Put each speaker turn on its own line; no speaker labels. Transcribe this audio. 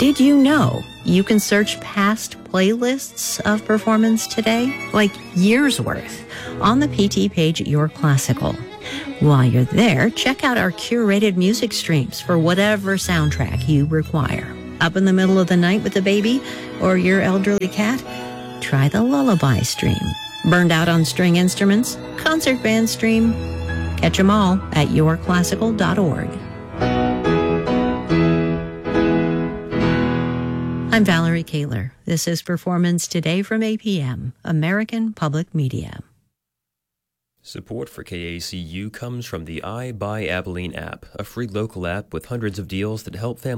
Did you know you can search past playlists of Performance Today, like years worth, on the PT page at Your Classical? While you're there, check out our curated music streams for whatever soundtrack you require. Up in the middle of the night with the baby or your elderly cat? Try the Lullaby stream. Burned out on string instruments? Concert band stream. Catch them all at yourclassical.org. I'm Valerie Kaler. This is Performance Today from APM, American Public Media.
Support for KACU comes from the I Buy Abilene app, a free local app with hundreds of deals that help families